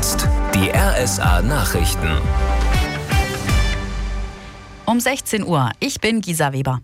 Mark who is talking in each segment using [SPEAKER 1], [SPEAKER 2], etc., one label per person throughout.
[SPEAKER 1] jetzt die RSA Nachrichten.
[SPEAKER 2] Um 16 Uhr. Ich bin Gisa Weber.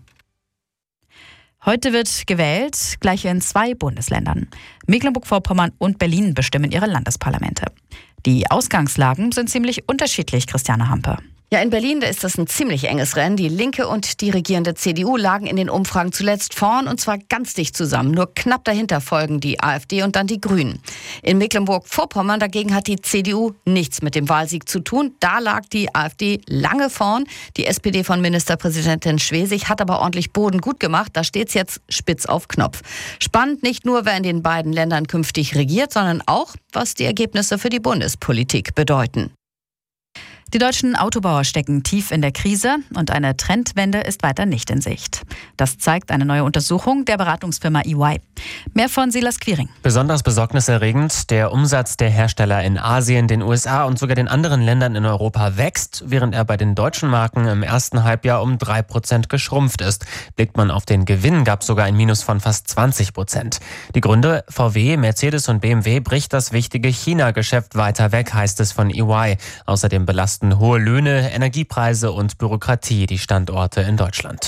[SPEAKER 2] Heute wird gewählt, gleich in 2 Bundesländern. Mecklenburg-Vorpommern und Berlin bestimmen ihre Landesparlamente. Die Ausgangslagen sind ziemlich unterschiedlich, Christiane Hampe.
[SPEAKER 3] Ja, in Berlin, da ist das ein ziemlich enges Rennen. Die Linke und die regierende CDU lagen in den Umfragen zuletzt vorn, und zwar ganz dicht zusammen. Nur knapp dahinter folgen die AfD und dann die Grünen. In Mecklenburg-Vorpommern dagegen hat die CDU nichts mit dem Wahlsieg zu tun. Da lag die AfD lange vorn. Die SPD von Ministerpräsidentin Schwesig hat aber ordentlich Boden gut gemacht. Da steht's jetzt spitz auf Knopf. Spannend nicht nur, wer in den beiden Ländern künftig regiert, sondern auch, was die Ergebnisse für die Bundespolitik bedeuten.
[SPEAKER 2] Die deutschen Autobauer stecken tief in der Krise und eine Trendwende ist weiter nicht in Sicht. Das zeigt eine neue Untersuchung der Beratungsfirma EY. Mehr von Silas Quiring.
[SPEAKER 4] Besonders besorgniserregend: Der Umsatz der Hersteller in Asien, den USA und sogar den anderen Ländern in Europa wächst, während er bei den deutschen Marken im ersten Halbjahr um 3% geschrumpft ist. Blickt man auf den Gewinn, gab es sogar ein Minus von fast 20%. Die Gründe: VW, Mercedes und BMW bricht das wichtige China-Geschäft weiter weg, heißt es von EY. Außerdem belasten hohe Löhne, Energiepreise und Bürokratie die Standorte in Deutschland.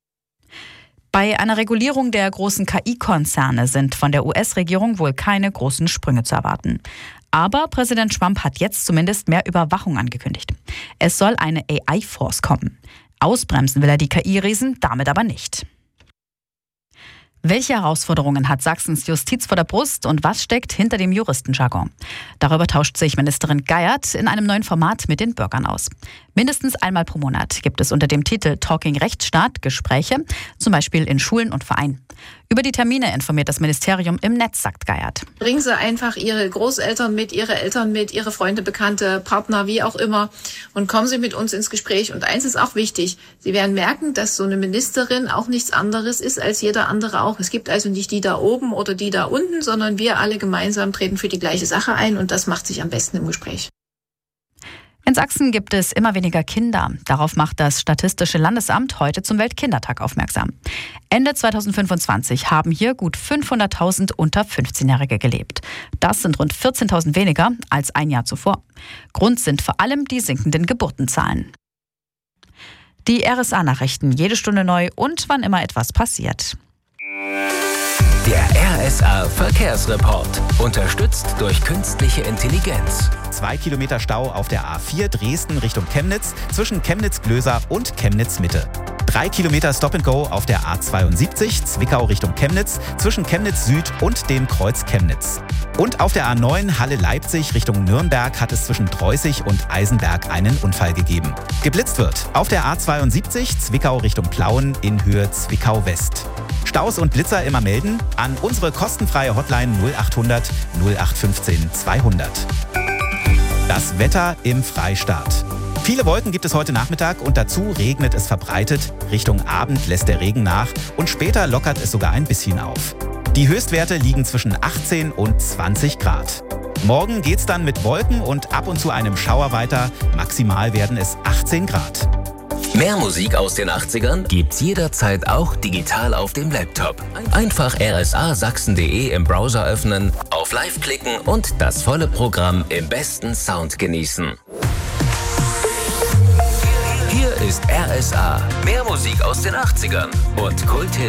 [SPEAKER 2] Bei einer Regulierung der großen KI-Konzerne sind von der US-Regierung wohl keine großen Sprünge zu erwarten. Aber Präsident Trump hat jetzt zumindest mehr Überwachung angekündigt. Es soll eine AI-Force kommen. Ausbremsen will er die KI-Riesen damit aber nicht. Welche Herausforderungen hat Sachsens Justiz vor der Brust und was steckt hinter dem Juristenjargon? Darüber tauscht sich Ministerin Geiert in einem neuen Format mit den Bürgern aus. Mindestens einmal pro Monat gibt es unter dem Titel Talking Rechtsstaat Gespräche, zum Beispiel in Schulen und Vereinen. Über die Termine informiert das Ministerium im Netz, sagt Geiert.
[SPEAKER 5] Bringen Sie einfach Ihre Großeltern mit, Ihre Eltern mit, Ihre Freunde, Bekannte, Partner, wie auch immer, und kommen Sie mit uns ins Gespräch. Und eins ist auch wichtig: Sie werden merken, dass so eine Ministerin auch nichts anderes ist als jeder andere auch. Es gibt also nicht die da oben oder die da unten, sondern wir alle gemeinsam treten für die gleiche Sache ein, und das macht sich am besten im Gespräch.
[SPEAKER 2] In Sachsen gibt es immer weniger Kinder. Darauf macht das Statistische Landesamt heute zum Weltkindertag aufmerksam. Ende 2025 haben hier gut 500.000 unter 15-Jährige gelebt. Das sind rund 14.000 weniger als ein Jahr zuvor. Grund sind vor allem die sinkenden Geburtenzahlen. Die RSA-Nachrichten jede Stunde neu und wann immer etwas passiert.
[SPEAKER 1] Der RSA Verkehrsreport. Unterstützt durch künstliche Intelligenz.
[SPEAKER 6] 2 Kilometer Stau auf der A4 Dresden Richtung Chemnitz zwischen Chemnitz-Glöser und Chemnitz-Mitte. 3 Kilometer Stop-and-Go auf der A72 Zwickau Richtung Chemnitz zwischen Chemnitz-Süd und dem Kreuz Chemnitz. Und auf der A9 Halle-Leipzig Richtung Nürnberg hat es zwischen Dreußig und Eisenberg einen Unfall gegeben. Geblitzt wird auf der A72 Zwickau Richtung Plauen in Höhe Zwickau-West. Staus und Blitzer immer melden an unsere kostenfreie Hotline 0800 0815 200. Das Wetter im Freistaat. Viele Wolken gibt es heute Nachmittag und dazu regnet es verbreitet. Richtung Abend lässt der Regen nach und später lockert es sogar ein bisschen auf. Die Höchstwerte liegen zwischen 18 und 20 Grad. Morgen geht's dann mit Wolken und ab und zu einem Schauer weiter. Maximal werden es 18 Grad.
[SPEAKER 1] Mehr Musik aus den 80ern gibt's jederzeit auch digital auf dem Laptop. Einfach rsasachsen.de im Browser öffnen, auf Live klicken und das volle Programm im besten Sound genießen. Hier ist RSA. Mehr Musik aus den 80ern und Kulthits